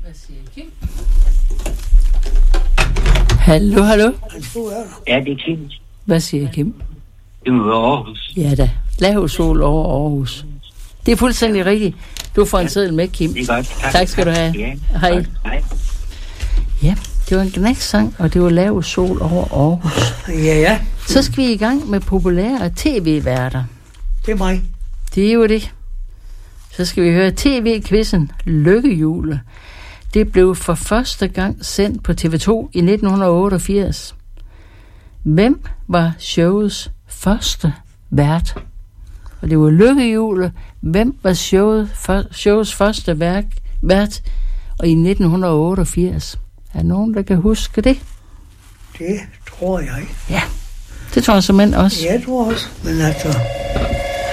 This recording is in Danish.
Hvad siger Kim? Hallo, hallo. Ja, det er Kim. Hvad siger Kim? Det må være Aarhus. Ja da. Lav sol over Aarhus. Det er fuldstændig rigtigt. Du får en seddel med, Kim. Det er godt. Tak skal du have. Ja. Hej. Hej. Ja, det var en knæksang, og det var Lav sol over Aarhus. Ja. Så skal vi i gang med populære tv-værter. Det er mig. Det er jo det. Så skal vi høre tv-quizzen Lykkehjulet. Det blev for første gang sendt på TV2 i 1988. Hvem var showets første vært? Og det var Lykkehjulet. Hvem var showets første vært? Og i 1988. Er der nogen, der kan huske det? Det tror jeg. Ja, det tror jeg simpelthen også. Jeg tror også, men altså...